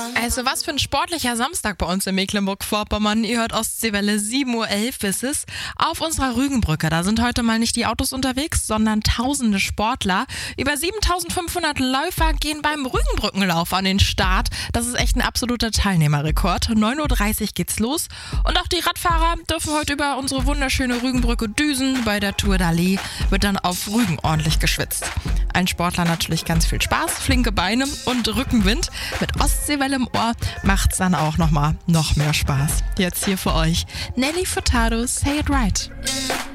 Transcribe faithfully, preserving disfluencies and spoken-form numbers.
Also was für ein sportlicher Samstag bei uns in Mecklenburg-Vorpommern. Ihr hört Ostseewelle, sieben Uhr elf ist es. Auf unserer Rügenbrücke, da sind heute mal nicht die Autos unterwegs, sondern tausende Sportler. Über siebentausendfünfhundert Läufer gehen beim Rügenbrückenlauf an den Start. Das ist echt ein absoluter Teilnehmerrekord. neun Uhr dreißig geht's los. Und auch die Radfahrer dürfen heute über unsere wunderschöne Rügenbrücke düsen. Bei der Tour d'Allee wird dann auf Rügen ordentlich geschwitzt. Ein Sportler natürlich ganz viel Spaß, flinke Beine und Rückenwind. Mit Ostseewelle im Ohr macht's dann auch nochmal noch mehr Spaß. Jetzt hier für euch Nelly Furtado, Say It Right.